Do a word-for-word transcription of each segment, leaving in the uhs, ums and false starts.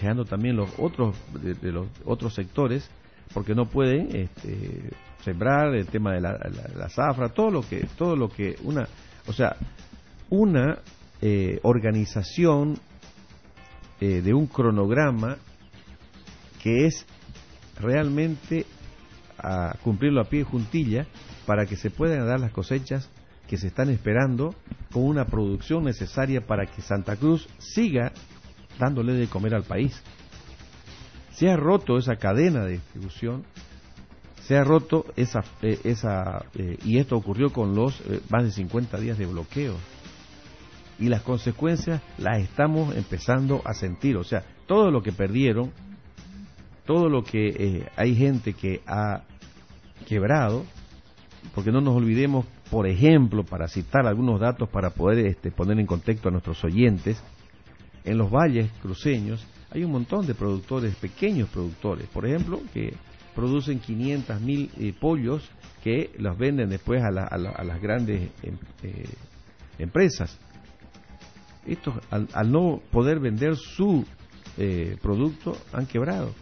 quejando también los otros de, de los otros sectores porque no pueden este, sembrar el tema de la, la, la zafra, todo lo que todo lo que una, o sea, una eh, organización eh, de un cronograma que es realmente a cumplirlo a pie juntilla para que se puedan dar las cosechas que se están esperando con una producción necesaria para que Santa Cruz siga dándole de comer al país. Se ha roto esa cadena de distribución, se ha roto esa, eh, esa eh, y esto ocurrió con los eh, más de cincuenta días de bloqueo. Y las consecuencias las estamos empezando a sentir, o sea, todo lo que perdieron, todo lo que eh, hay gente que ha quebrado, porque no nos olvidemos, por ejemplo, para citar algunos datos para poder este, poner en contexto a nuestros oyentes, en los valles cruceños hay un montón de productores, pequeños productores, por ejemplo, que producen quinientos mil eh, pollos que los venden después a, la, a, la, a las grandes eh, eh, empresas. Estos, al, al no poder vender su eh, producto, han quebrado.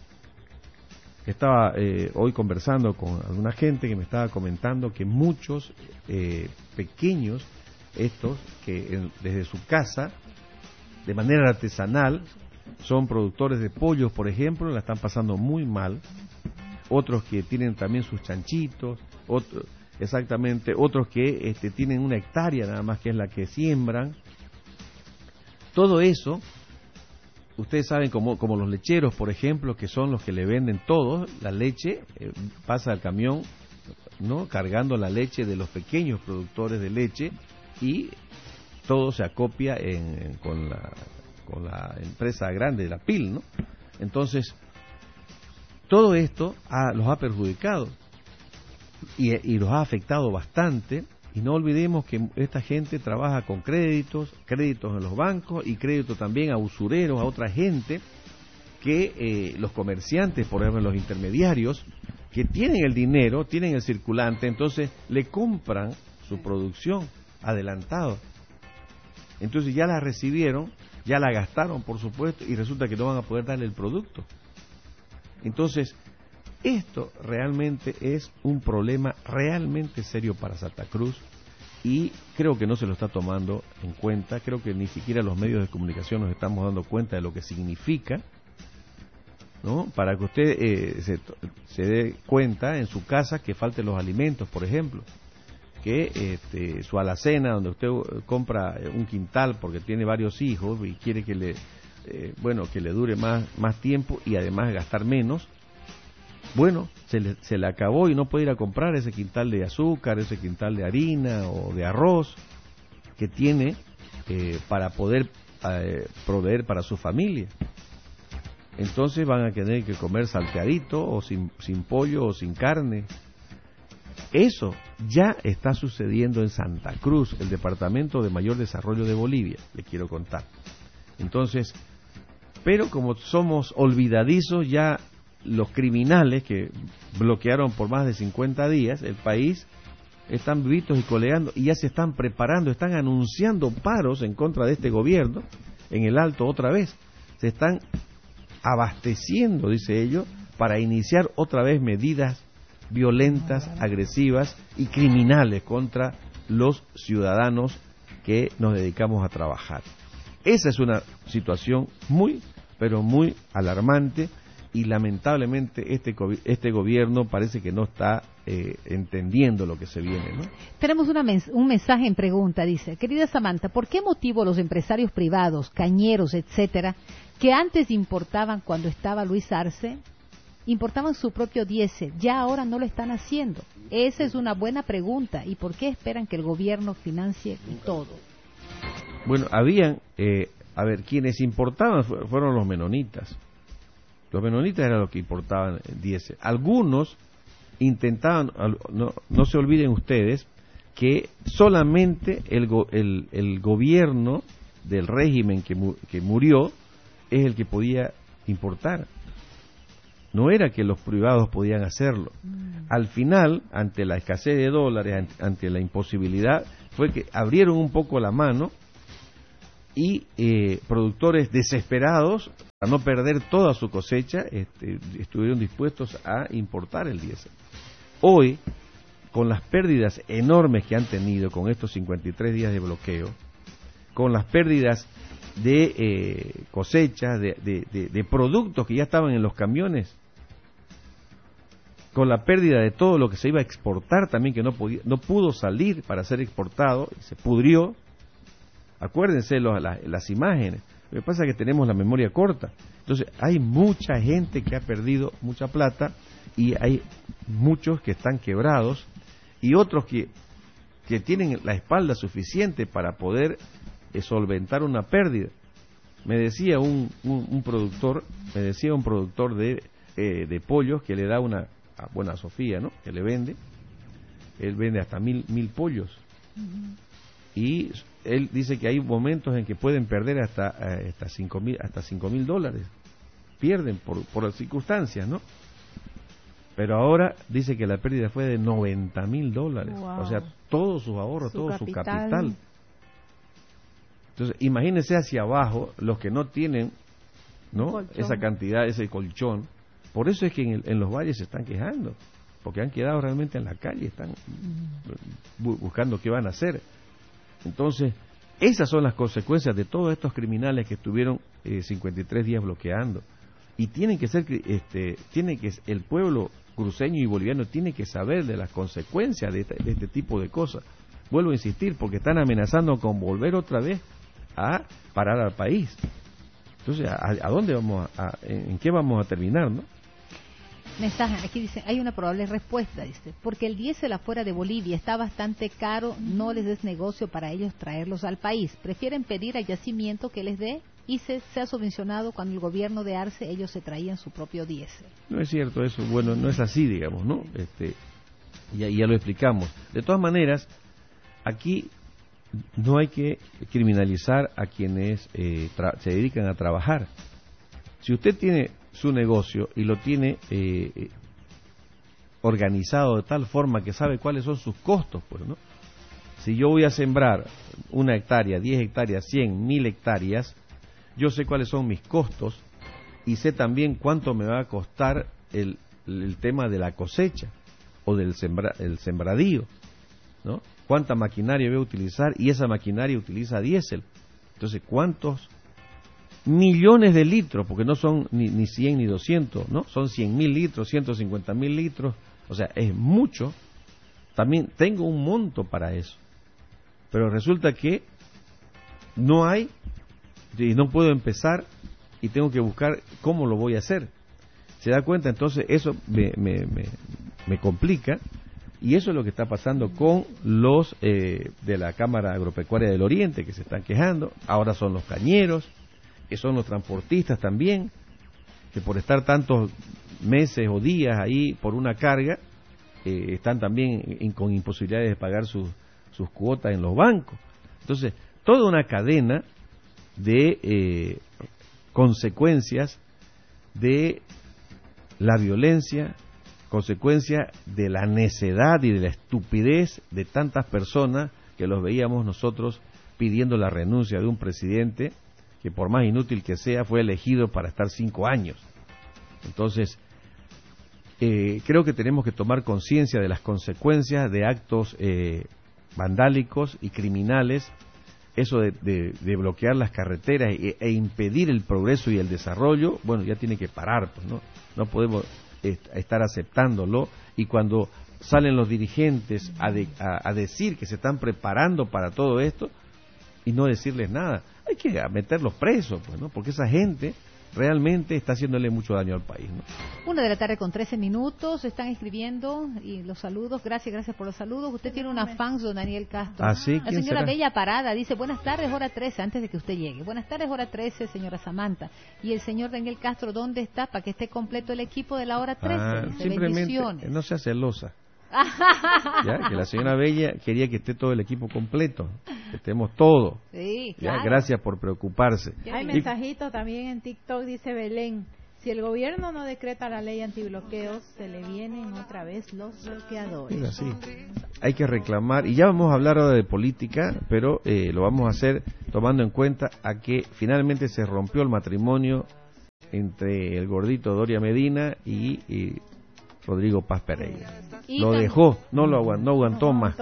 Estaba eh, hoy conversando con alguna gente que me estaba comentando que muchos eh, pequeños, estos, que en, desde su casa, de manera artesanal, son productores de pollos, por ejemplo, la están pasando muy mal. Otros que tienen también sus chanchitos, otros, exactamente, otros que este, tienen una hectárea nada más, que es la que siembran. Todo eso, ustedes saben, como, como los lecheros, por ejemplo, que son los que le venden todo, la leche, eh, pasa al camión, ¿no?, cargando la leche de los pequeños productores de leche, y todo se acopia en, en, con, la, con la empresa grande, la P I L, ¿no? Entonces, todo esto ha, los ha perjudicado y, y los ha afectado bastante. Y no olvidemos que esta gente trabaja con créditos, créditos en los bancos y créditos también a usureros, a otra gente, que eh, los comerciantes, por ejemplo, los intermediarios, que tienen el dinero, tienen el circulante, entonces le compran su producción adelantado. Entonces ya la recibieron, ya la gastaron, por supuesto, y resulta que no van a poder darle el producto. Entonces, esto realmente es un problema realmente serio para Santa Cruz y creo que no se lo está tomando en cuenta, creo que ni siquiera los medios de comunicación nos estamos dando cuenta de lo que significa, ¿no? Para que usted eh, se, se dé cuenta en su casa que falten los alimentos, por ejemplo, que este, su alacena, donde usted compra un quintal porque tiene varios hijos y quiere que le, eh, bueno, que le dure más, más tiempo y además gastar menos. Bueno, se le, se le acabó y no puede ir a comprar ese quintal de azúcar, ese quintal de harina o de arroz que tiene eh, para poder eh, proveer para su familia. Entonces van a tener que comer salteadito o sin, sin pollo o sin carne. Eso ya está sucediendo en Santa Cruz, el departamento de mayor desarrollo de Bolivia, le quiero contar. Entonces, pero como somos olvidadizos, ya los criminales que bloquearon por más de cincuenta días el país están vistos y coleando y ya se están preparando, están anunciando paros en contra de este gobierno en el Alto otra vez. Se están abasteciendo, dice ellos, para iniciar otra vez medidas violentas, agresivas y criminales contra los ciudadanos que nos dedicamos a trabajar. Esa es una situación muy, pero muy alarmante. Y lamentablemente este este gobierno parece que no está eh, entendiendo lo que se viene, ¿no? Tenemos una mens un mensaje en pregunta, dice: querida Samantha, ¿por qué motivo los empresarios privados, cañeros, etcétera, que antes importaban cuando estaba Luis Arce, importaban su propio diésel, ya ahora no lo están haciendo? Esa es una buena pregunta. ¿Y por qué esperan que el gobierno financie todo? Bueno, habían, eh, a ver, quienes importaban fueron los menonitas. Los menonitas eran los que importaban diésel. Algunos intentaban, no, no se olviden ustedes, que solamente el, go, el, el gobierno del régimen que, mu, que murió es el que podía importar. No era que los privados podían hacerlo. Mm. Al final, ante la escasez de dólares, ante, ante la imposibilidad, fue que abrieron un poco la mano y eh, productores desesperados, para no perder toda su cosecha, este, estuvieron dispuestos a importar el diésel. Hoy, con las pérdidas enormes que han tenido con estos cincuenta y tres días de bloqueo, con las pérdidas de eh, cosechas, de, de, de, de productos que ya estaban en los camiones, con la pérdida de todo lo que se iba a exportar también, que no, podía, no pudo salir para ser exportado, se pudrió. Acuérdense los, la, las imágenes. Lo que pasa es que tenemos la memoria corta. Entonces, hay mucha gente que ha perdido mucha plata y hay muchos que están quebrados y otros que, que tienen la espalda suficiente para poder eh, solventar una pérdida. Me decía un, un, un productor, me decía un productor de, eh, de pollos que le da una, a, bueno, a Sofía, ¿no? Que le vende, él vende hasta mil, mil pollos. Uh-huh. Y él dice que hay momentos en que pueden perder hasta hasta cinco mil hasta cinco mil dólares, pierden por por las circunstancias, ¿no? Pero ahora dice que la pérdida fue de noventa mil dólares, wow. O sea, todos sus ahorros, su todo capital. su capital. Entonces, imagínense hacia abajo los que no tienen, ¿no? Esa cantidad, ese colchón. Por eso es que en, el, en los valles se están quejando, porque han quedado realmente en la calle, están bu- buscando qué van a hacer. Entonces, esas son las consecuencias de todos estos criminales que estuvieron eh, cincuenta y tres días bloqueando. Y tienen que ser, este, tiene que el pueblo cruceño y boliviano tiene que saber de las consecuencias de este, de este tipo de cosas. Vuelvo a insistir, porque están amenazando con volver otra vez a parar al país. Entonces, ¿a, a dónde vamos a, a, en qué vamos a terminar, no? Mensaje, aquí dice, hay una probable respuesta, dice, porque el diésel afuera de Bolivia está bastante caro, no les es negocio para ellos traerlos al país, prefieren pedir al yacimiento que les dé y se sea subvencionado. Cuando el gobierno de Arce, ellos se traían su propio diésel. No es cierto eso, bueno, no es así, digamos, ¿no? Este, ya, ya lo explicamos. De todas maneras, aquí no hay que criminalizar a quienes eh, tra- se dedican a trabajar. Si usted tiene su negocio y lo tiene eh, organizado de tal forma que sabe cuáles son sus costos, pues, ¿no? Si yo voy a sembrar una hectárea, diez hectáreas, cien, mil hectáreas, yo sé cuáles son mis costos y sé también cuánto me va a costar el, el tema de la cosecha o del sembra, el sembradío, ¿no? Cuánta maquinaria voy a utilizar y esa maquinaria utiliza diésel. Entonces, ¿cuántos millones de litros? Porque no son ni, ni cien ni doscientos, ¿no? Son cien mil litros, ciento cincuenta mil litros. O sea, es mucho. También tengo un monto para eso. Pero resulta que no hay, y no puedo empezar y tengo que buscar cómo lo voy a hacer. ¿Se da cuenta? Entonces eso me, me, me, me complica. Y eso es lo que está pasando con los eh, de la Cámara Agropecuaria del Oriente, que se están quejando. Ahora son los cañeros, que son los transportistas también, que por estar tantos meses o días ahí por una carga, eh, están también in, con imposibilidades de pagar sus, sus cuotas en los bancos. Entonces, toda una cadena de eh, consecuencias de la violencia, consecuencia de la necedad y de la estupidez de tantas personas que los veíamos nosotros pidiendo la renuncia de un presidente que, por más inútil que sea, fue elegido para estar cinco años. Entonces, eh, creo que tenemos que tomar conciencia de las consecuencias de actos eh, vandálicos y criminales. Eso de, de, de bloquear las carreteras e, e impedir el progreso y el desarrollo, bueno, ya tiene que parar, pues, ¿no? No podemos estar aceptándolo, y cuando salen los dirigentes a, de, a, a decir que se están preparando para todo esto y no decirles nada, hay que meterlos presos, pues, ¿no? Porque esa gente realmente está haciéndole mucho daño al país, ¿no? Una de la tarde con trece minutos, están escribiendo y los saludos, gracias, gracias por los saludos. Usted tiene una fans, don Daniel Castro. ¿Ah, sí? La señora será? Bella Parada dice, buenas tardes, hora trece, antes de que usted llegue. Buenas tardes, hora trece, señora Samantha. Y el señor Daniel Castro, ¿dónde está? Para que esté completo el equipo de la hora trece. Ah, dice, simplemente bendiciones. No sea celosa. Ya, que la señora Bella quería que esté todo el equipo completo, que estemos todos. Sí, ya, claro. Gracias por preocuparse. Hay y... mensajitos también en TikTok, dice Belén. Si el gobierno no decreta la ley antibloqueos, se le vienen otra vez los bloqueadores. Es así. Hay que reclamar, y ya vamos a hablar ahora de política, pero eh, lo vamos a hacer tomando en cuenta a que finalmente se rompió el matrimonio entre el gordito Doria Medina y, y Rodrigo Paz Pereira. Y lo dejó, no lo aguantó, no aguantó no más.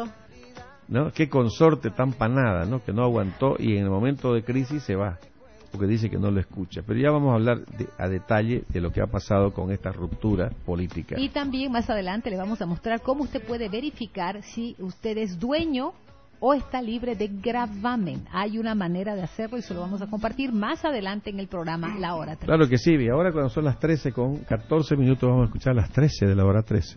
¿No? Qué consorte tan panada, ¿no? Que no aguantó y en el momento de crisis se va, porque dice que no lo escucha. Pero ya vamos a hablar de, a detalle de lo que ha pasado con esta ruptura política. Y también más adelante le vamos a mostrar cómo usted puede verificar si usted es dueño o está libre de gravamen. Hay una manera de hacerlo y se lo vamos a compartir más adelante en el programa La Hora trece. Claro que sí, y ahora cuando son las trece con catorce minutos vamos a escuchar las trece de la hora trece.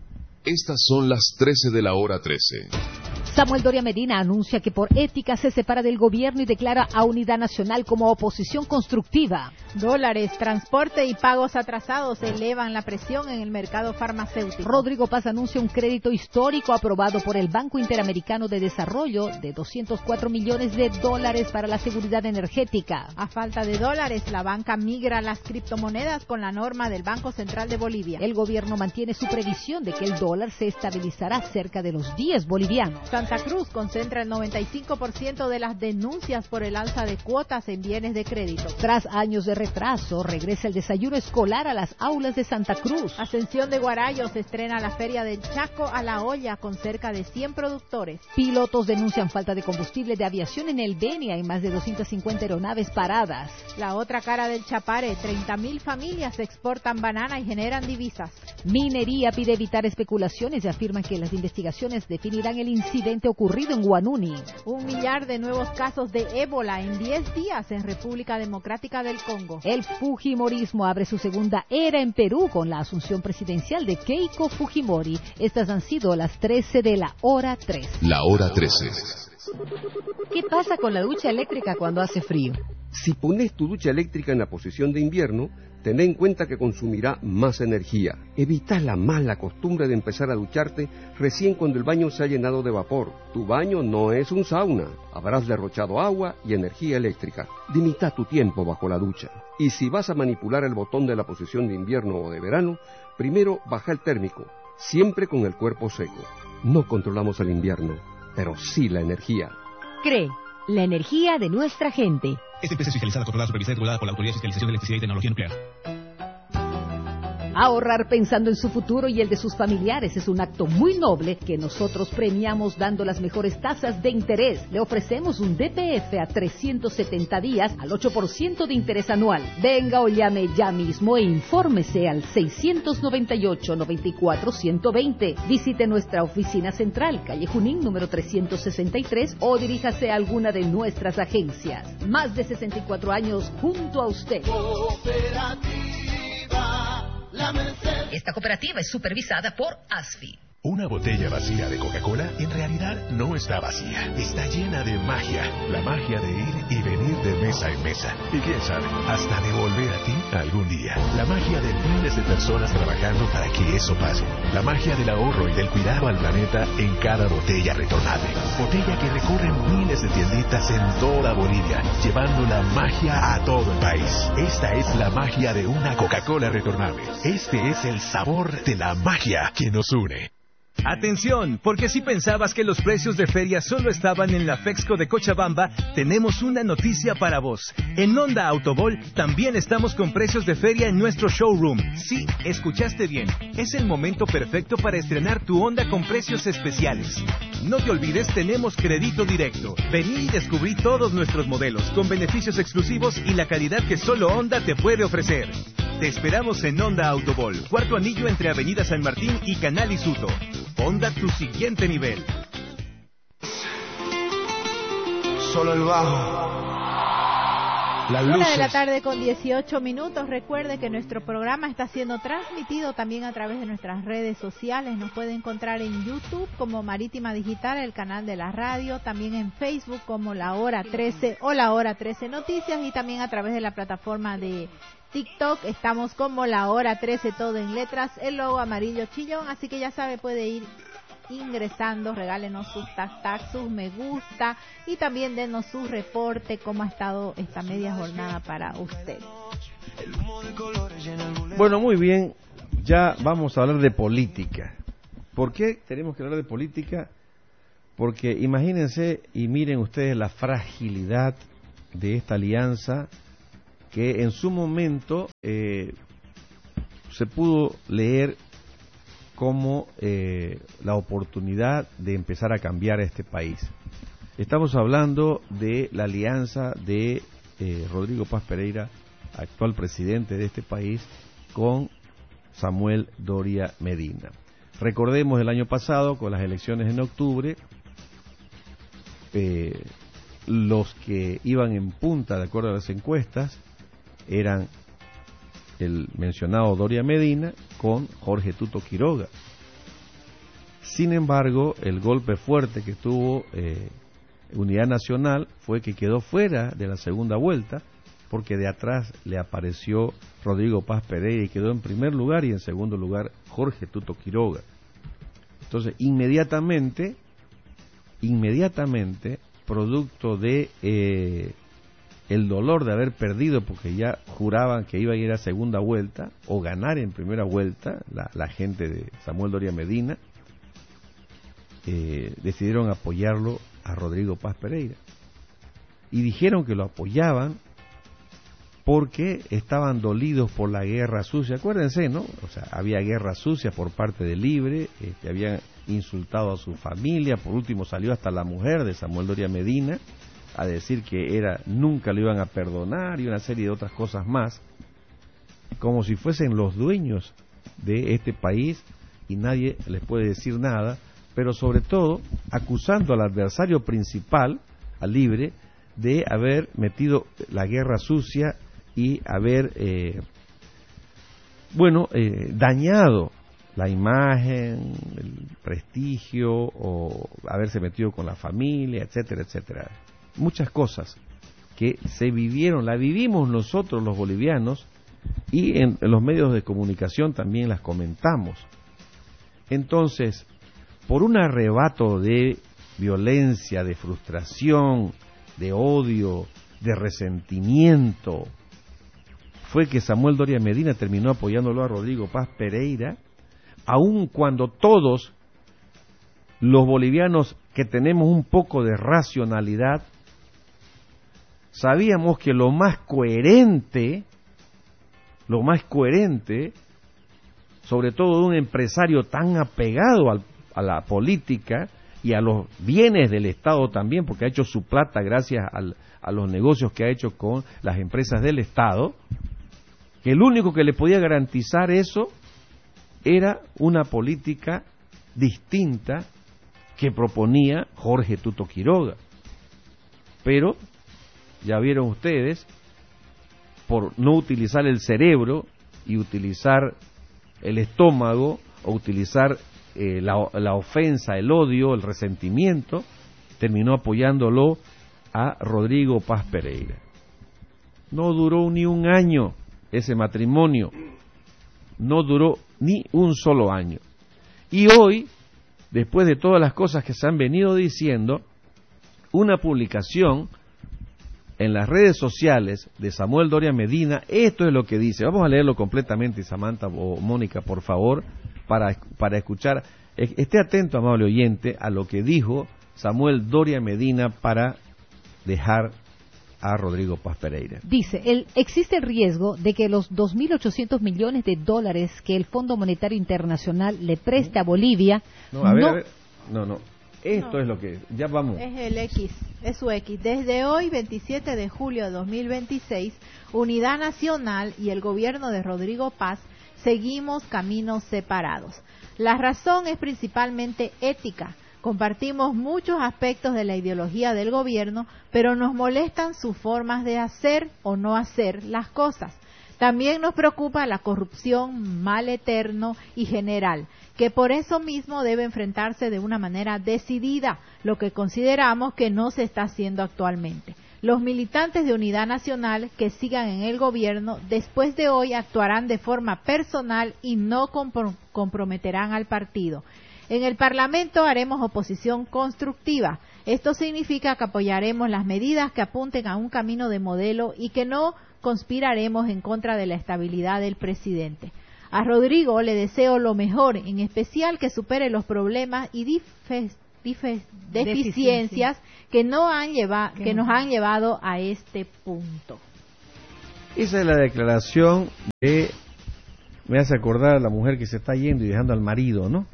Estas son las trece de la hora trece. Samuel Doria Medina anuncia que por ética se separa del gobierno y declara a Unidad Nacional como oposición constructiva. Dólares, transporte y pagos atrasados elevan la presión en el mercado farmacéutico. Rodrigo Paz anuncia un crédito histórico aprobado por el Banco Interamericano de Desarrollo de doscientos cuatro millones de dólares para la seguridad energética. A falta de dólares, la banca migra a las criptomonedas con la norma del Banco Central de Bolivia. El gobierno mantiene su previsión de que el dólar se estabilizará cerca de los diez bolivianos. Santa Cruz concentra el noventa y cinco por ciento de las denuncias por el alza de cuotas en bienes de crédito. Tras años de retraso, regresa el desayuno escolar a las aulas de Santa Cruz. Ascensión de Guarayo se estrena la Feria del Chaco a la olla con cerca de cien productores. Pilotos denuncian falta de combustible de aviación en el Beni. Hay más de doscientas cincuenta aeronaves paradas. La otra cara del Chapare, treinta mil familias exportan banana y generan divisas. Minería pide evitar especulaciones y afirman que las investigaciones definirán el incidente ocurrido en Guanuni. Un millar de nuevos casos de ébola en diez días en República Democrática del Congo. El fujimorismo abre su segunda era en Perú con la asunción presidencial de Keiko Fujimori. Estas han sido las trece de la hora trece. La hora trece. ¿Qué pasa con la ducha eléctrica cuando hace frío? Si pones tu ducha eléctrica en la posición de invierno, ten en cuenta que consumirá más energía. Evita la mala costumbre de empezar a ducharte recién cuando el baño se ha llenado de vapor. Tu baño no es un sauna. Habrás derrochado agua y energía eléctrica. Limita tu tiempo bajo la ducha. Y si vas a manipular el botón de la posición de invierno o de verano, primero baja el térmico, siempre con el cuerpo seco. No controlamos el invierno, pero sí la energía. CRE, la energía de nuestra gente. Esta empresa es fiscalizada, controlada, supervisada y regulada por la Autoridad de Fiscalización de Electricidad y Tecnología Nuclear. Ahorrar pensando en su futuro y el de sus familiares es un acto muy noble que nosotros premiamos dando las mejores tasas de interés. Le ofrecemos un D P F a trescientos setenta días al ocho por ciento de interés anual. Venga o llame ya mismo e infórmese al seiscientos noventa y ocho, noventa y cuatro, ciento veinte. Visite nuestra oficina central, calle Junín, número trescientos sesenta y tres, o diríjase a alguna de nuestras agencias. Más de sesenta y cuatro años junto a usted. Esta cooperativa es supervisada por ASFI. Una botella vacía de Coca-Cola en realidad no está vacía, está llena de magia, la magia de ir y venir de mesa en mesa. Y quién sabe, hasta de volver a ti algún día. La magia de miles de personas trabajando para que eso pase. La magia del ahorro y del cuidado al planeta en cada botella retornable. Botella que recorre miles de tienditas en toda Bolivia, llevando la magia a todo el país. Esta es la magia de una Coca-Cola retornable. Este es el sabor de la magia que nos une. Atención, porque si pensabas que los precios de feria solo estaban en la Fexco de Cochabamba, tenemos una noticia para vos. En Honda Autobol también estamos con precios de feria en nuestro showroom. Sí, escuchaste bien. Es el momento perfecto para estrenar tu Honda con precios especiales. No te olvides, tenemos crédito directo. Vení y descubrí todos nuestros modelos, con beneficios exclusivos y la calidad que solo Honda te puede ofrecer. Te esperamos en Honda Autobol, cuarto anillo entre Avenida San Martín y Canal Isuto. Honda, tu siguiente nivel. Solo el bajo. Las luces. Una de la tarde con dieciocho minutos. Recuerde que nuestro programa está siendo transmitido también a través de nuestras redes sociales. Nos puede encontrar en YouTube como Marítima Digital, el canal de la radio, también en Facebook como La Hora trece o La Hora trece Noticias, y también a través de la plataforma de TikTok estamos como La Hora trece, todo en letras, el logo amarillo chillón, así que ya sabe, puede ir ingresando, regálenos sus tag tag, sus me gusta y también denos su reporte, cómo ha estado esta media jornada para usted. El humo de colores llena Bueno, muy bien, ya vamos a hablar de política. ¿Por qué tenemos que hablar de política? Porque imagínense y miren ustedes la fragilidad de esta alianza que en su momento eh, se pudo leer como eh, la oportunidad de empezar a cambiar a este país. Estamos hablando de la alianza de eh, Rodrigo Paz Pereira, actual presidente de este país, con Samuel Doria Medina. Recordemos el año pasado, con las elecciones en octubre, eh, los que iban en punta, de acuerdo a las encuestas, eran el mencionado Doria Medina con Jorge Tuto Quiroga. Sin embargo, el golpe fuerte que tuvo eh, Unidad Nacional fue que quedó fuera de la segunda vuelta, porque de atrás le apareció Rodrigo Paz Pereira y quedó en primer lugar, y en segundo lugar Jorge Tuto Quiroga. Entonces, inmediatamente, inmediatamente, producto de eh, el dolor de haber perdido, porque ya juraban que iba a ir a segunda vuelta o ganar en primera vuelta la, la gente de Samuel Doria Medina, eh, decidieron apoyarlo a Rodrigo Paz Pereira y dijeron que lo apoyaban porque estaban dolidos por la guerra sucia. Acuérdense, ¿no? O sea, había guerra sucia por parte de Libre, este, habían insultado a su familia, por último salió hasta la mujer de Samuel Doria Medina a decir que era nunca lo iban a perdonar y una serie de otras cosas más, como si fuesen los dueños de este país y nadie les puede decir nada, pero sobre todo acusando al adversario principal, al Libre, de haber metido la guerra sucia y haber, eh, bueno, eh, dañado la imagen, el prestigio, o haberse metido con la familia, etcétera, etcétera. Muchas cosas que se vivieron, la vivimos nosotros los bolivianos, y en, en los medios de comunicación también las comentamos. Entonces, por un arrebato de violencia, de frustración, de odio, de resentimiento, fue que Samuel Doria Medina terminó apoyándolo a Rodrigo Paz Pereira, aun cuando todos los bolivianos que tenemos un poco de racionalidad sabíamos que lo más coherente, lo más coherente, sobre todo de un empresario tan apegado al, a la política y a los bienes del Estado también, porque ha hecho su plata gracias al, a los negocios que ha hecho con las empresas del Estado, que el único que le podía garantizar eso era una política distinta que proponía Jorge Tuto Quiroga. Pero, ya vieron ustedes, por no utilizar el cerebro y utilizar el estómago, o utilizar eh, la, la ofensa, el odio, el resentimiento, terminó apoyándolo a Rodrigo Paz Pereira. No duró ni un año ese matrimonio, no duró ni un solo año. Y hoy, después de todas las cosas que se han venido diciendo, una publicación en las redes sociales de Samuel Doria Medina, esto es lo que dice. Vamos a leerlo completamente, Samantha o Mónica, por favor, para, para escuchar. Esté atento, amable oyente, a lo que dijo Samuel Doria Medina para dejar a Rodrigo Paz Pereira. Dice, el, existe el riesgo de que los dos mil ochocientos millones de dólares que el Fondo Monetario Internacional le preste a Bolivia... No, a ver, no, a ver. no, no. Esto no. Es lo que... Ya vamos. Es el X, es su X. Desde hoy, veintisiete de julio de dos mil veintiséis, Unidad Nacional y el gobierno de Rodrigo Paz seguimos caminos separados. La razón es principalmente ética. Compartimos muchos aspectos de la ideología del gobierno, pero nos molestan sus formas de hacer o no hacer las cosas. También nos preocupa la corrupción, mal eterno y general, que por eso mismo debe enfrentarse de una manera decidida, lo que consideramos que no se está haciendo actualmente. Los militantes de Unidad Nacional que sigan en el gobierno después de hoy actuarán de forma personal y no compro- comprometerán al partido. En el Parlamento haremos oposición constructiva. Esto significa que apoyaremos las medidas que apunten a un camino de modelo y que no conspiraremos en contra de la estabilidad del presidente. A Rodrigo le deseo lo mejor, en especial que supere los problemas y dife, dife, deficiencias que, no han lleva, que nos han llevado a este punto. Esa es la declaración de, me hace acordar a la mujer que se está yendo y dejando al marido, ¿no?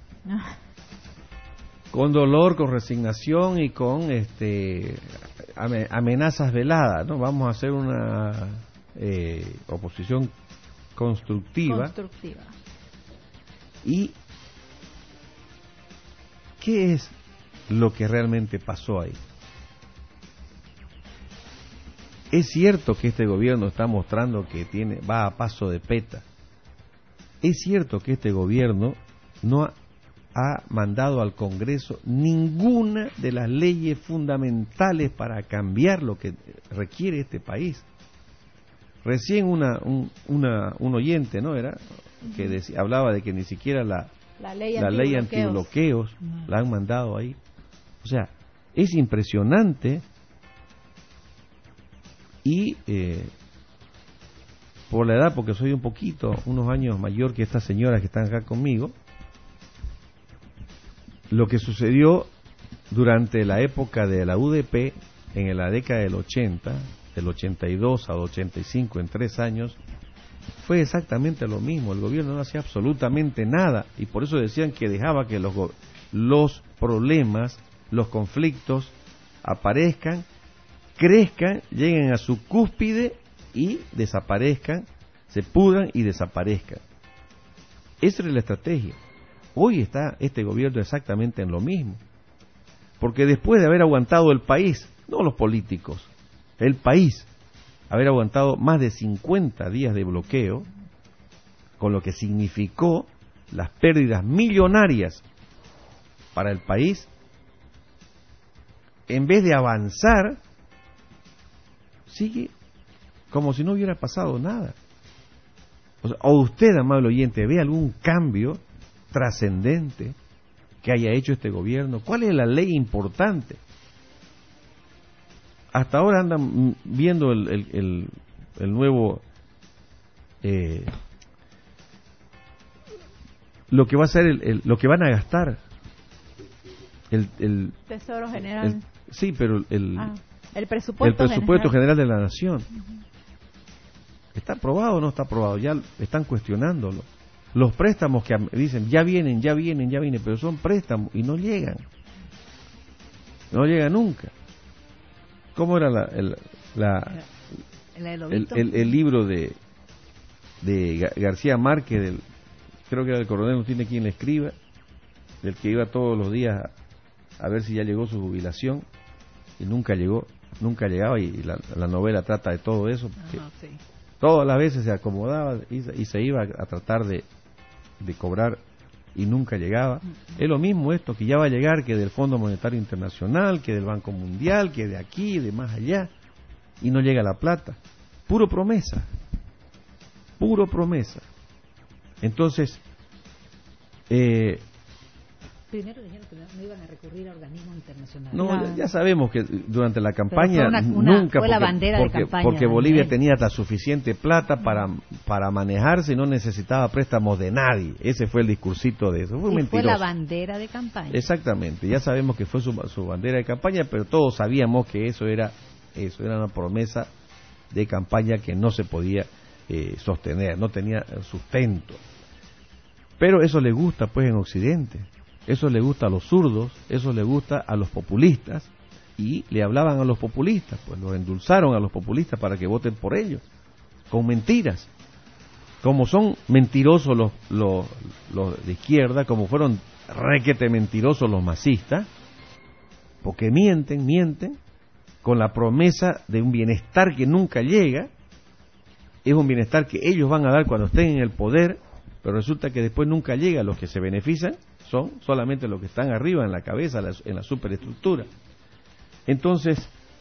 Con dolor, con resignación y con este amenazas veladas, ¿no? Vamos a hacer una eh, oposición constructiva. Constructiva. ¿Y qué es lo que realmente pasó ahí? Es cierto que este gobierno está mostrando que tiene va a paso de peta. Es cierto que este gobierno no ha, ha mandado al Congreso ninguna de las leyes fundamentales para cambiar lo que requiere este país. Recién una un, una, un oyente, ¿no? Era que decía, hablaba de que ni siquiera la, la ley la ley antibloqueos no. la han mandado ahí. O sea, es impresionante. Y eh, por la edad, porque soy un poquito, unos años mayor que estas señoras que están acá conmigo, lo que sucedió durante la época de la U D P, en la década del ochenta, del ochenta y dos al ochenta y cinco, en tres años, fue exactamente lo mismo. El gobierno no hacía absolutamente nada, y por eso decían que dejaba que los, los problemas, los conflictos aparezcan, crezcan, lleguen a su cúspide y desaparezcan, se pudran y desaparezcan. Esa era la estrategia. Hoy está este gobierno exactamente en lo mismo. Porque después de haber aguantado el país, no los políticos, el país, haber aguantado más de cincuenta días de bloqueo, con lo que significó las pérdidas millonarias para el país, en vez de avanzar, sigue como si no hubiera pasado nada. O sea, o usted, amable oyente, ve algún cambio trascendente que haya hecho este gobierno. ¿Cuál es la ley importante? Hasta ahora andan viendo el, el, el, el nuevo eh, lo que va a ser el, el, lo que van a gastar el, el Tesoro General. El, sí, pero el ah. El presupuesto, el presupuesto general. general de la nación. Uh-huh. ¿Está aprobado o no está aprobado? Ya están cuestionándolo. Los préstamos que dicen ya vienen, ya vienen, ya vienen, pero son préstamos y no llegan. No llegan nunca. ¿Cómo era la, el, la, el, el, el libro de, de García Márquez, del, creo que era el coronel, no tiene quien le escriba, del que iba todos los días a, a ver si ya llegó su jubilación y nunca llegó? Nunca llegaba, y la, la novela trata de todo eso, porque Ajá, sí. todas las veces se acomodaba y, y se iba a tratar de, de cobrar y nunca llegaba. Uh-huh. Es lo mismo esto, que ya va a llegar, que del Fondo Monetario Internacional, que del Banco Mundial, que de aquí, de más allá, y no llega la plata. Puro promesa, puro promesa. Entonces, eh, primero dijeron que no iban a recurrir a organismos internacionales. No, claro. ya, ya sabemos que durante la campaña una, una, nunca, fue la porque, bandera porque, de campaña, porque Bolivia Daniel. tenía hasta suficiente plata para para manejarse y no necesitaba préstamos de nadie. Ese fue el discursito de eso. Fue y mentiroso. Fue la bandera de campaña. Exactamente, ya sabemos que fue su, su bandera de campaña, pero todos sabíamos que eso era eso era una promesa de campaña que no se podía eh, sostener, no tenía sustento. Pero eso le gusta pues en Occidente. Eso le gusta a los zurdos, eso le gusta a los populistas, y le hablaban a los populistas, pues los endulzaron a los populistas para que voten por ellos, con mentiras. Como son mentirosos los, los, los de izquierda, como fueron requete mentirosos los masistas, porque mienten, mienten, con la promesa de un bienestar que nunca llega. Es un bienestar que ellos van a dar cuando estén en el poder, pero resulta que después nunca llega. Los que se benefician son solamente los que están arriba en la cabeza, en la superestructura. Entonces,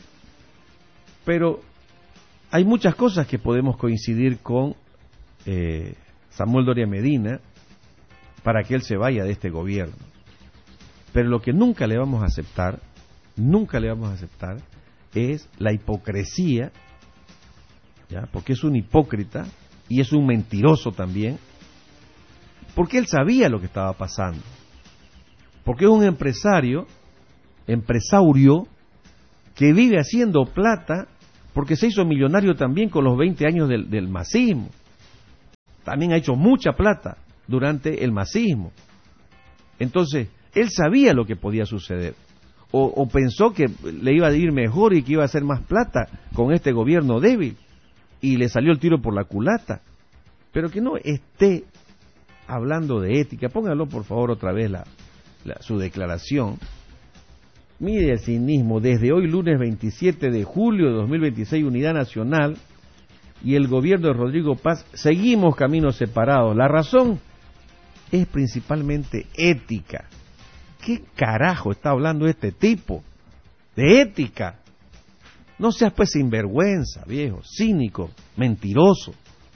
pero hay muchas cosas que podemos coincidir con eh, Samuel Doria Medina para que él se vaya de este gobierno. Pero lo que nunca le vamos a aceptar, nunca le vamos a aceptar, es la hipocresía ¿ya? Porque es un hipócrita y es un mentiroso también, porque él sabía lo que estaba pasando, porque es un empresario, empresario, que vive haciendo plata, porque se hizo millonario también con los veinte años del, del masismo, también ha hecho mucha plata durante el masismo. Entonces, él sabía lo que podía suceder, o, o pensó que le iba a ir mejor y que iba a hacer más plata con este gobierno débil, y le salió el tiro por la culata. Pero que no esté hablando de ética. Póngalo por favor otra vez la, la, su declaración. Mire el cinismo. Desde hoy lunes veintisiete de julio de dos mil veintiséis, Unidad Nacional y el gobierno de Rodrigo Paz seguimos caminos separados. La razón es principalmente ética. ¿Qué carajo está hablando este tipo? De ética. No seas pues sinvergüenza, viejo, cínico, mentiroso.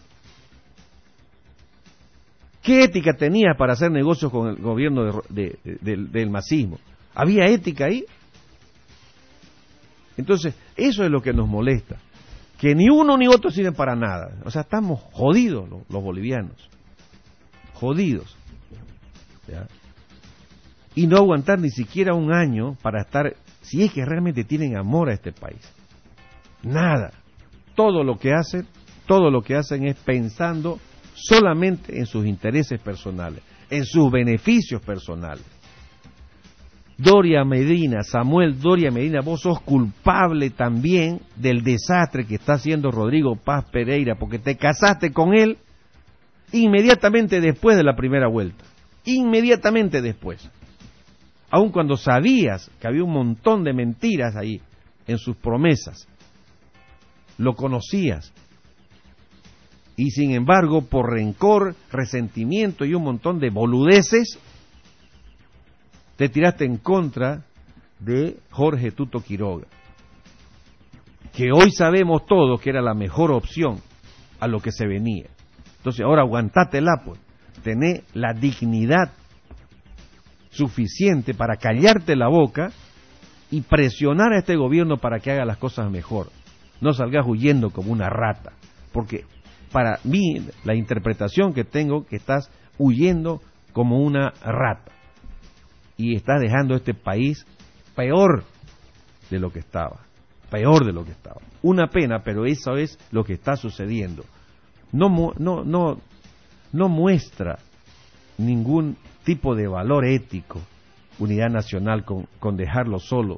¿Qué ética tenía para hacer negocios con el gobierno de, de, de, de, del masismo? ¿Había ética ahí? Entonces, eso es lo que nos molesta. Que ni uno ni otro sirven para nada. O sea, estamos jodidos los, los bolivianos. Jodidos. ¿Ya? Y no aguantar ni siquiera un año para estar, si es que realmente tienen amor a este país. Nada. Todo lo que hacen, todo lo que hacen es pensando solamente en sus intereses personales, en sus beneficios personales. Doria Medina, Samuel Doria Medina, vos sos culpable también del desastre que está haciendo Rodrigo Paz Pereira, porque te casaste con él inmediatamente después de la primera vuelta, inmediatamente después, aun cuando sabías que había un montón de mentiras ahí en sus promesas, lo conocías. Y sin embargo, por rencor, resentimiento y un montón de boludeces, te tiraste en contra de Jorge Tuto Quiroga, que hoy sabemos todos que era la mejor opción a lo que se venía. Entonces ahora aguantátela, pues, tené la dignidad suficiente para callarte la boca y presionar a este gobierno para que haga las cosas mejor. No salgas huyendo como una rata, porque para mí, la interpretación que tengo, que estás huyendo como una rata y estás dejando este país peor de lo que estaba, peor de lo que estaba. Una pena, pero eso es lo que está sucediendo. No, no, no, no muestra ningún tipo de valor ético, Unidad Nacional, con, con dejarlo solo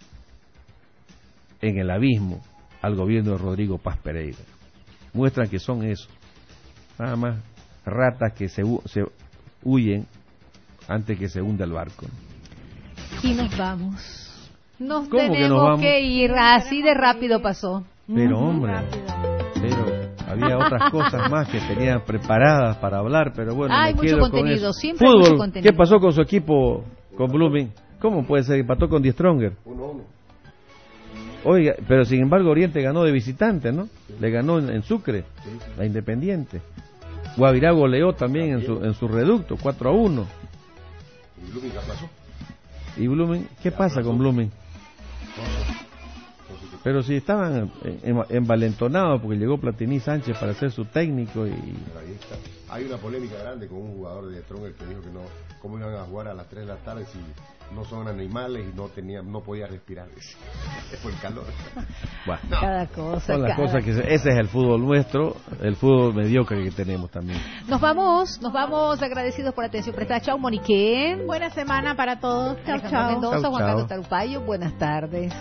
en el abismo al gobierno de Rodrigo Paz Pereira. Muestran que son eso, nada más ratas que se, se huyen antes que se hunda el barco. Y nos vamos. Nos ¿Cómo tenemos que nos vamos? que ir, así de rápido pasó. Pero hombre, pero había otras cosas más que tenían preparadas para hablar, pero bueno, hay me mucho quedo contenido, con eso. siempre hay Fútbol, mucho contenido. ¿qué pasó con su equipo, con Blooming? ¿Cómo puede ser? Empató con Die Stronger. uno uno. Oiga, pero sin embargo Oriente ganó de visitante, ¿no? Le ganó en, en Sucre, la Independiente. Guavirá goleó también en su en su reducto, cuatro a uno. ¿Y Blooming qué pasó? ¿Y Blooming? ¿Qué pasa con Blooming? Pero si estaban en- envalentonados porque llegó Platini Sánchez para ser su técnico y... Pero ahí está. Hay una polémica grande con un jugador de Stronger que dijo que no, cómo iban a jugar a las tres de la tarde si no son animales y no tenía, no podía respirar. Es por el calor. Bueno, Cada cosa, son las cada cosas que se- ese es el fútbol nuestro, el fútbol mediocre que tenemos también. Nos vamos, nos vamos agradecidos por la atención prestada. Chao, Monique. Buena semana para todos. Chao, Alejandro chao. Mendoza, Chau, Juan chau. Carlos Tarupayo, buenas tardes.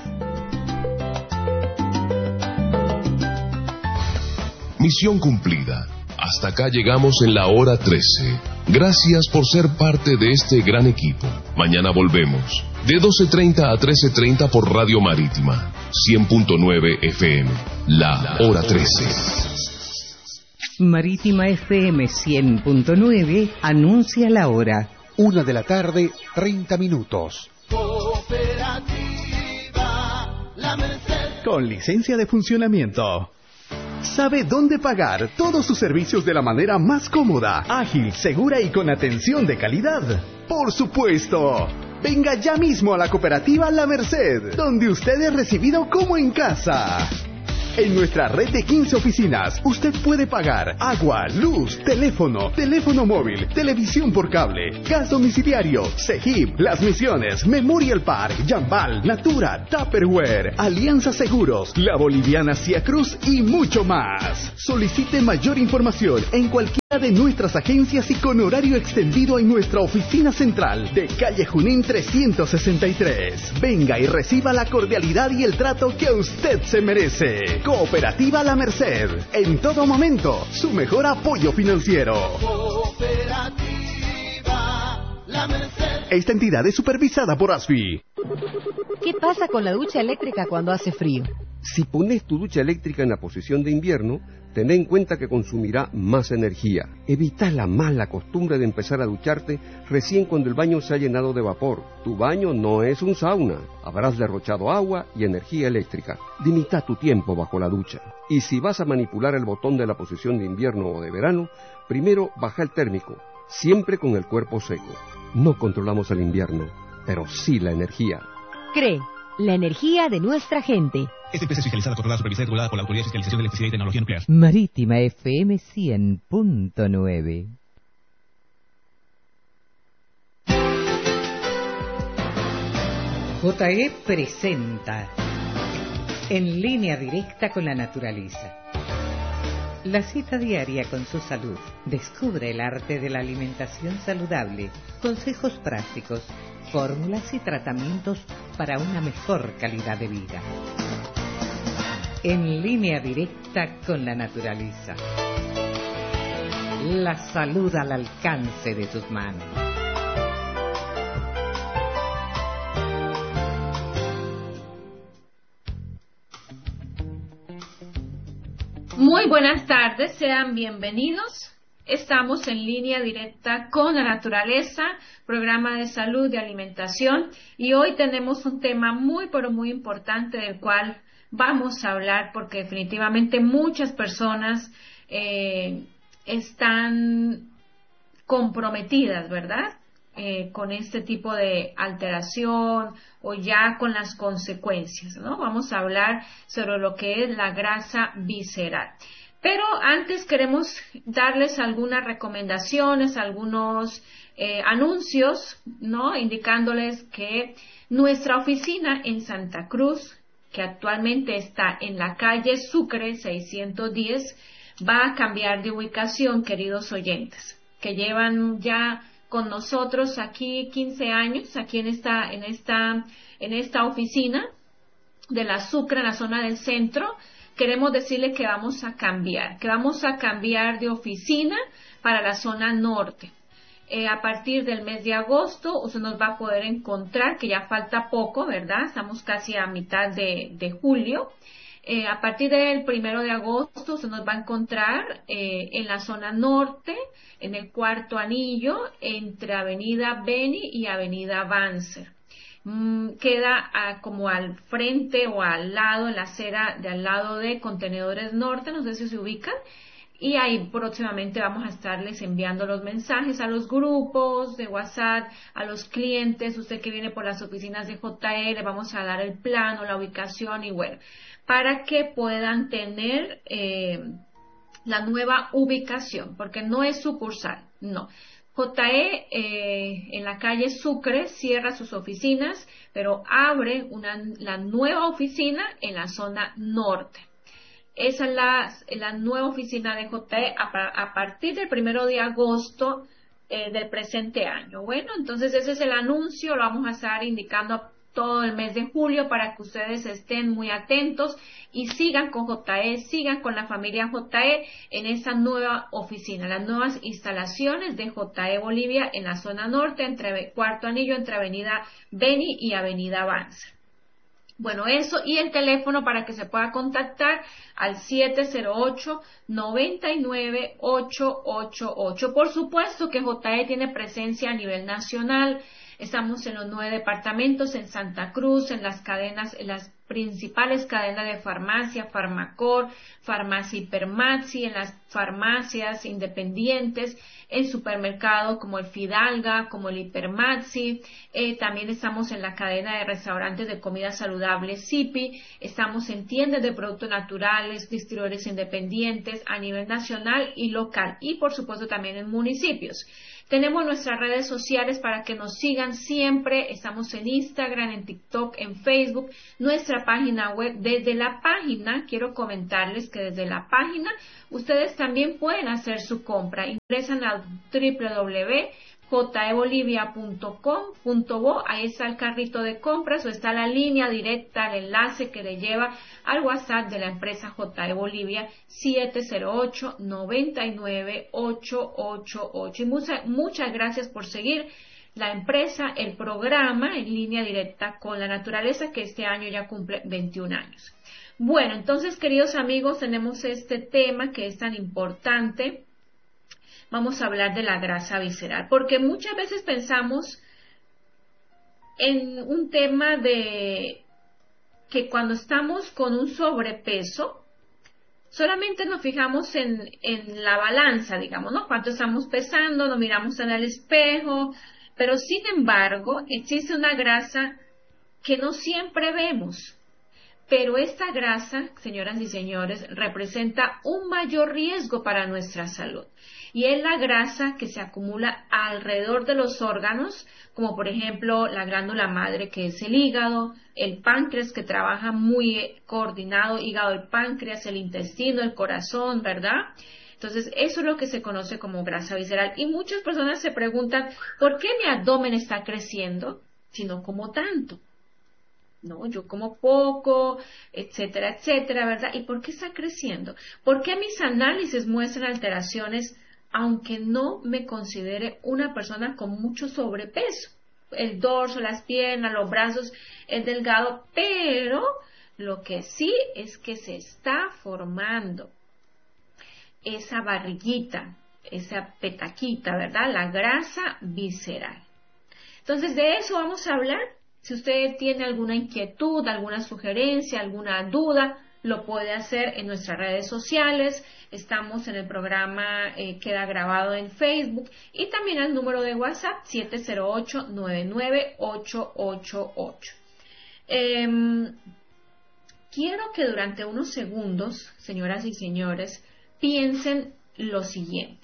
Misión cumplida. Hasta acá llegamos en la hora trece. Gracias por ser parte de este gran equipo. Mañana volvemos. De doce treinta a trece treinta por Radio Marítima. cien punto nueve F M. La hora trece. Marítima F M cien punto nueve anuncia la hora. Una de la tarde, treinta minutos. Con licencia de funcionamiento. Sabe dónde pagar todos sus servicios de la manera más cómoda, ágil, segura y con atención de calidad. Por supuesto. Venga ya mismo a la cooperativa La Merced, donde usted es recibido como en casa. En nuestra red de quince oficinas, usted puede pagar agua, luz, teléfono, teléfono móvil, televisión por cable, gas domiciliario, Segip, Las Misiones, Memorial Park, Jambal, Natura, Tupperware, Alianza Seguros, La Boliviana Cia Cruz y mucho más. Solicite mayor información en cualquiera de nuestras agencias y con horario extendido en nuestra oficina central de calle Junín trescientos sesenta y tres. Venga y reciba la cordialidad y el trato que usted se merece. Cooperativa La Merced. En todo momento, su mejor apoyo financiero. Cooperativa La Merced. Esta entidad es supervisada por A S F I. ¿Qué pasa con la ducha eléctrica cuando hace frío? Si pones tu ducha eléctrica en la posición de invierno, ten en cuenta que consumirá más energía. Evita la mala costumbre de empezar a ducharte recién cuando el baño se ha llenado de vapor. Tu baño no es un sauna. Habrás derrochado agua y energía eléctrica. Limita tu tiempo bajo la ducha. Y si vas a manipular el botón de la posición de invierno o de verano, primero baja el térmico, siempre con el cuerpo seco. No controlamos el invierno, pero sí la energía. CRE, la energía de nuestra gente. Esta empresa es fiscalizada, controlada, supervisada y regulada por la Autoridad de Fiscalización de Electricidad y Tecnología Nuclear. Marítima F M cien punto nueve. J E presenta En línea directa con la naturaleza. La cita diaria con su salud. Descubre el arte de la alimentación saludable, consejos prácticos, fórmulas y tratamientos para una mejor calidad de vida. En línea directa con la naturaleza. La salud al alcance de tus manos. Muy buenas tardes, sean bienvenidos. Estamos en línea directa con la naturaleza, programa de salud y alimentación, y hoy tenemos un tema muy pero muy importante del cual vamos a hablar porque definitivamente muchas personas eh, están comprometidas, ¿verdad? Eh, con este tipo de alteración o ya con las consecuencias, ¿no? Vamos a hablar sobre lo que es la grasa visceral. Pero antes queremos darles algunas recomendaciones, algunos eh, anuncios, ¿no? Indicándoles que nuestra oficina en Santa Cruz, que actualmente está en la calle Sucre seiscientos diez, va a cambiar de ubicación, queridos oyentes, que llevan ya con nosotros aquí quince años, aquí en esta, en esta, en esta oficina de la Sucre, en la zona del centro. Queremos decirle que vamos a cambiar, que vamos a cambiar de oficina para la zona norte. Eh, a partir del mes de agosto usted nos va a poder encontrar, que ya falta poco, ¿verdad? Estamos casi a mitad de, de julio. Eh, a partir del primero de agosto usted nos va a encontrar eh, en la zona norte, en el cuarto anillo, entre Avenida Beni y Avenida Banzer. Mm, queda a, como al frente o al lado, en la acera de al lado de Contenedores Norte, no sé si se ubican. Y ahí próximamente vamos a estarles enviando los mensajes a los grupos de WhatsApp, a los clientes, usted que viene por las oficinas de J E, le vamos a dar el plano, la ubicación y bueno, para que puedan tener eh, la nueva ubicación, porque no es sucursal, no. J E eh, en la calle Sucre cierra sus oficinas, pero abre una, la nueva oficina en la zona norte. Esa es la, la nueva oficina de J E a, a partir del primero de agosto eh, del presente año. Bueno, entonces ese es el anuncio, lo vamos a estar indicando todo el mes de julio para que ustedes estén muy atentos y sigan con J E, sigan con la familia J E en esa nueva oficina, las nuevas instalaciones de J E Bolivia en la zona norte, entre Cuarto Anillo, entre Avenida Beni y Avenida Banzer. Bueno, eso y el teléfono para que se pueda contactar al siete cero ocho, nueve nueve, ocho ocho ocho. Por supuesto que J E tiene presencia a nivel nacional. Estamos en los nueve departamentos, en Santa Cruz, en las cadenas, en las principales cadenas de farmacia, Farmacor, Farmacia Hipermaxi, en las farmacias independientes, en supermercados como el Fidalga, como el Hipermaxi, eh, también estamos en la cadena de restaurantes de comida saludable Sipi, estamos en tiendas de productos naturales, distribuidores independientes a nivel nacional y local, y por supuesto también en municipios. Tenemos nuestras redes sociales para que nos sigan siempre. Estamos en Instagram, en TikTok, en Facebook. Nuestra página web. Desde la página, quiero comentarles que desde la página ustedes también pueden hacer su compra. Ingresan a doble u doble u doble u punto j e bolivia punto com punto bo. Ahí está el carrito de compras o está la línea directa, el enlace que le lleva al WhatsApp de la empresa J E Bolivia siete cero ocho, nueve nueve, ocho ocho ocho. Y muchas, muchas gracias por seguir la empresa, el programa en línea directa con la naturaleza, que este año ya cumple veintiún años. Bueno, entonces, queridos amigos, tenemos este tema que es tan importante. Vamos a hablar de la grasa visceral, porque muchas veces pensamos en un tema de que cuando estamos con un sobrepeso, solamente nos fijamos en, en la balanza, digamos, ¿no? Cuánto estamos pesando, nos miramos en el espejo, pero sin embargo, existe una grasa que no siempre vemos. Pero esta grasa, señoras y señores, representa un mayor riesgo para nuestra salud. Y es la grasa que se acumula alrededor de los órganos, como por ejemplo la glándula madre, que es el hígado, el páncreas, que trabaja muy coordinado, hígado, el páncreas, el intestino, el corazón, ¿verdad? Entonces, eso es lo que se conoce como grasa visceral. Y muchas personas se preguntan, ¿por qué mi abdomen está creciendo si no como tanto? No, yo como poco, etcétera, etcétera, ¿verdad? ¿Y por qué está creciendo? ¿Por qué mis análisis muestran alteraciones aunque no me considere una persona con mucho sobrepeso? El dorso, las piernas, los brazos, es delgado, pero lo que sí es que se está formando esa barriguita, esa petaquita, ¿verdad? La grasa visceral. Entonces, de eso vamos a hablar. Si usted tiene alguna inquietud, alguna sugerencia, alguna duda, lo puede hacer en nuestras redes sociales. Estamos en el programa, eh, queda grabado en Facebook, y también al número de WhatsApp siete cero ocho, nueve nueve, ocho ocho ocho. Eh, quiero que durante unos segundos, señoras y señores, piensen lo siguiente.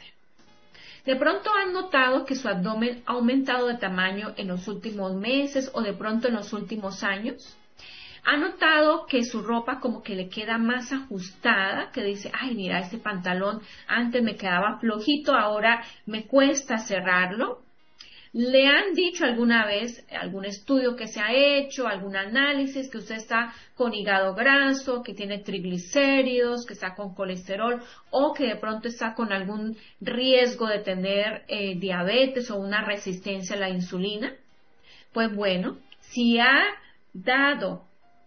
De pronto han notado que su abdomen ha aumentado de tamaño en los últimos meses o de pronto en los últimos años. ¿Ha notado que su ropa como que le queda más ajustada? Que dice, ay, mira, este pantalón antes me quedaba flojito, ahora me cuesta cerrarlo. ¿Le han dicho alguna vez, algún estudio que se ha hecho, algún análisis, que usted está con hígado graso, que tiene triglicéridos, que está con colesterol, o que de pronto está con algún riesgo de tener eh, diabetes o una resistencia a la insulina? Pues bueno, si ha dado,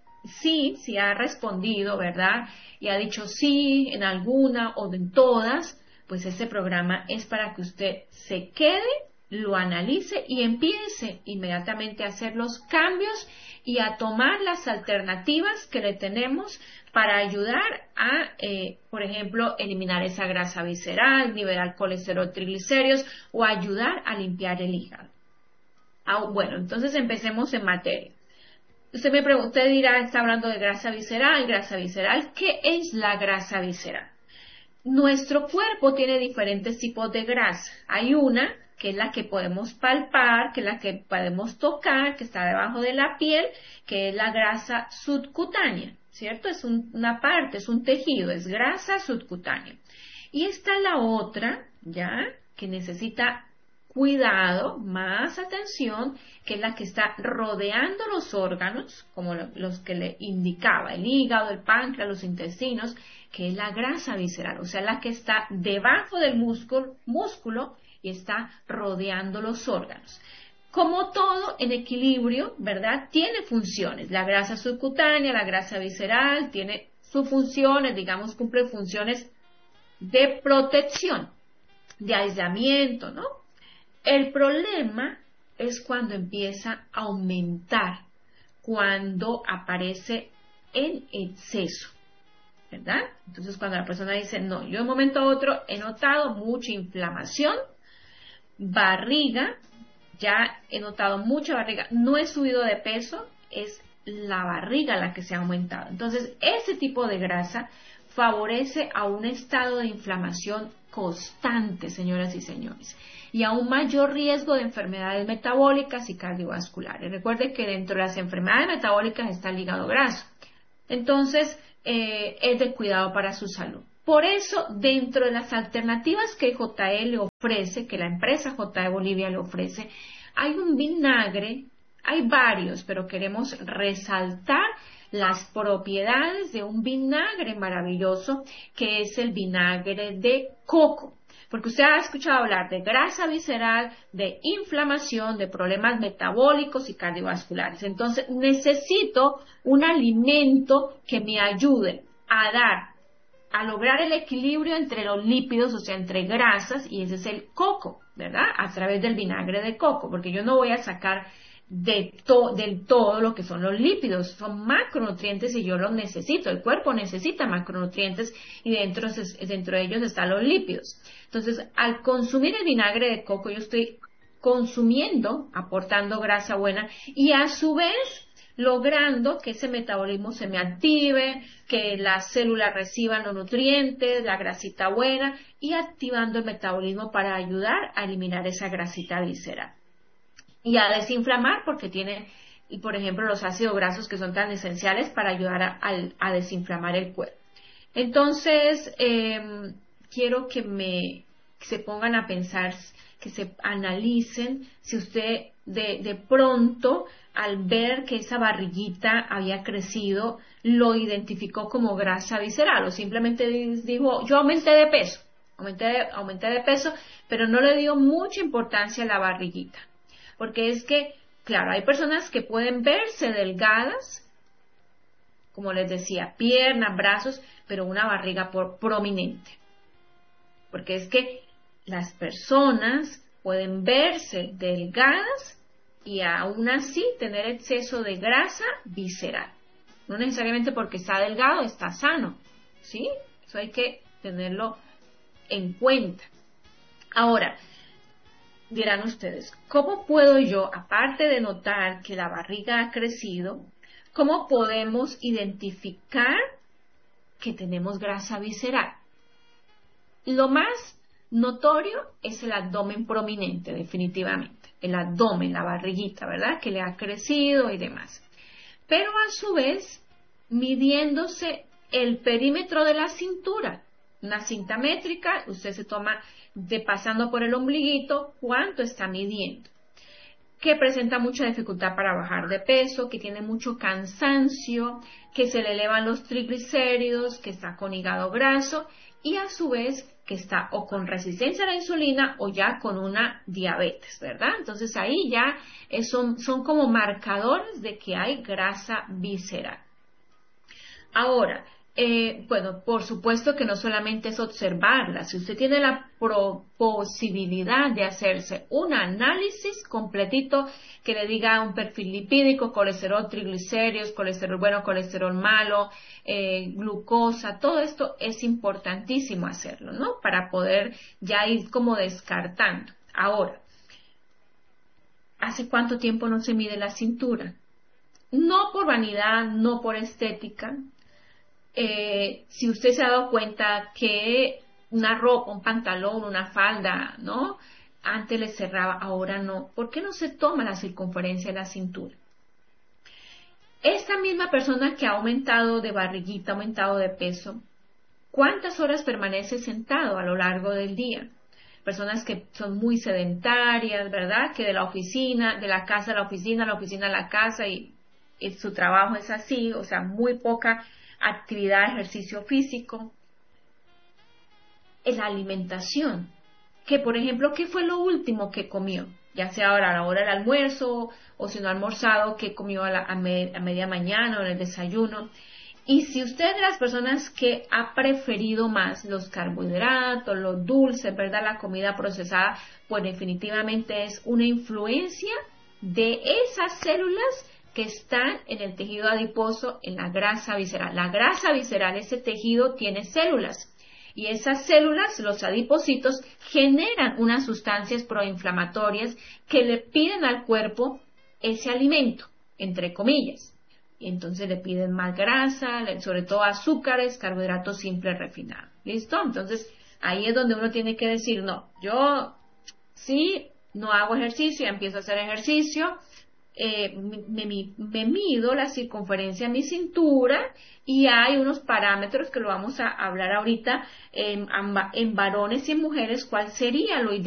sí, si ha respondido, ¿verdad? Y ha dicho sí en alguna o en todas, pues este programa es para que usted se quede, lo analice y empiece inmediatamente a hacer los cambios y a tomar las alternativas que le tenemos para ayudar a, eh, por ejemplo, eliminar esa grasa visceral, nivelar colesterol, triglicéridos o ayudar a limpiar el hígado. Ah, bueno, entonces empecemos en materia. Usted me pregunta, usted dirá, está hablando de grasa visceral, grasa visceral. ¿Qué es la grasa visceral? Nuestro cuerpo tiene diferentes tipos de grasa. Hay una que es la que podemos palpar, que es la que podemos tocar, que está debajo de la piel, que es la grasa subcutánea, ¿cierto? Es un, una parte, es un tejido, es grasa subcutánea. Y está la otra, ¿ya?, que necesita cuidado, más atención, que es la que está rodeando los órganos, como lo, los que le indicaba, el hígado, el páncreas, los intestinos, que es la grasa visceral, o sea, la que está debajo del músculo, músculo y está rodeando los órganos. Como todo en equilibrio, ¿verdad?, tiene funciones. La grasa subcutánea, la grasa visceral, tiene sus funciones, digamos, cumple funciones de protección, de aislamiento, ¿no? El problema es cuando empieza a aumentar, cuando aparece en exceso, ¿verdad? Entonces, cuando la persona dice, no, yo de un momento a otro he notado mucha inflamación, barriga, ya he notado mucha barriga, no he subido de peso, es la barriga la que se ha aumentado. Entonces, ese tipo de grasa favorece a un estado de inflamación constante, señoras y señores, y a un mayor riesgo de enfermedades metabólicas y cardiovasculares. Recuerde que dentro de las enfermedades metabólicas está el hígado graso. Entonces, eh, es de cuidado para su salud. Por eso, dentro de las alternativas que J E le ofrece, que la empresa J E Bolivia le ofrece, hay un vinagre, hay varios, pero queremos resaltar las propiedades de un vinagre maravilloso, que es el vinagre de coco. Porque usted ha escuchado hablar de grasa visceral, de inflamación, de problemas metabólicos y cardiovasculares. Entonces, necesito un alimento que me ayude a dar, a lograr el equilibrio entre los lípidos, o sea, entre grasas, y ese es el coco, ¿verdad? A través del vinagre de coco, porque yo no voy a sacar de to, del todo lo que son los lípidos, son macronutrientes y yo los necesito, el cuerpo necesita macronutrientes y dentro, dentro de ellos están los lípidos. Entonces, al consumir el vinagre de coco, yo estoy consumiendo, aportando grasa buena y a su vez logrando que ese metabolismo se me active, que las células reciban los nutrientes, la grasita buena y activando el metabolismo para ayudar a eliminar esa grasita visceral. Y a desinflamar porque tiene, y por ejemplo, los ácidos grasos que son tan esenciales para ayudar a, a, a desinflamar el cuerpo. Entonces, eh, quiero que me que se pongan a pensar, que se analicen si usted de, de pronto, al ver que esa barriguita había crecido, lo identificó como grasa visceral o simplemente dijo, yo aumenté de peso, aumenté de, aumenté de peso, pero no le dio mucha importancia a la barriguita. Porque es que, claro, hay personas que pueden verse delgadas, como les decía, piernas, brazos, pero una barriga por, prominente. Porque es que las personas pueden verse delgadas y aún así tener exceso de grasa visceral. No necesariamente porque está delgado está sano, ¿sí? Eso hay que tenerlo en cuenta. Ahora, dirán ustedes, ¿cómo puedo yo, aparte de notar que la barriga ha crecido, cómo podemos identificar que tenemos grasa visceral? Lo más notorio es el abdomen prominente, definitivamente. El abdomen, la barriguita, ¿verdad? Que le ha crecido y demás. Pero a su vez, midiéndose el perímetro de la cintura. Una cinta métrica, usted se toma de pasando por el ombliguito, cuánto está midiendo. Que presenta mucha dificultad para bajar de peso, que tiene mucho cansancio, que se le elevan los triglicéridos, que está con hígado graso y a su vez que está o con resistencia a la insulina o ya con una diabetes, ¿verdad? Entonces ahí ya son, son como marcadores de que hay grasa visceral. Ahora, Eh, bueno, por supuesto que no solamente es observarla. Si usted tiene la pro posibilidad de hacerse un análisis completito que le diga un perfil lipídico, colesterol, triglicéridos, colesterol bueno, colesterol malo, eh, glucosa, todo esto es importantísimo hacerlo, ¿no? Para poder ya ir como descartando. Ahora, ¿hace cuánto tiempo no se mide la cintura? No por vanidad, no por estética. Eh, si usted se ha dado cuenta que una ropa, un pantalón, una falda, ¿no? Antes le cerraba, ahora no. ¿Por qué no se toma la circunferencia de la cintura? Esta misma persona que ha aumentado de barriguita, ha aumentado de peso, ¿cuántas horas permanece sentado a lo largo del día? Personas que son muy sedentarias, ¿verdad? Que de la oficina, de la casa a la oficina, la oficina a la casa y, y su trabajo es así, o sea, muy poca actividad, ejercicio físico. En la alimentación, que por ejemplo, ¿qué fue lo último que comió? Ya sea ahora a la hora del almuerzo o si no ha almorzado, ¿qué comió a, la, a, me, a media mañana o en el desayuno? Y si usted es de las personas que ha preferido más los carbohidratos, los dulces, ¿verdad? La comida procesada, pues definitivamente es una influencia de esas células que están en el tejido adiposo, en la grasa visceral. La grasa visceral, ese tejido tiene células y esas células, los adipocitos, generan unas sustancias proinflamatorias que le piden al cuerpo ese alimento, entre comillas. Y entonces le piden más grasa, sobre todo azúcares, carbohidratos simples refinados. ¿Listo? Entonces ahí es donde uno tiene que decir, no, yo sí no hago ejercicio, ya empiezo a hacer ejercicio, eh, me, me, me mido la circunferencia de mi cintura y hay unos parámetros que lo vamos a hablar ahorita en, en varones y en mujeres, cuál sería lo ideal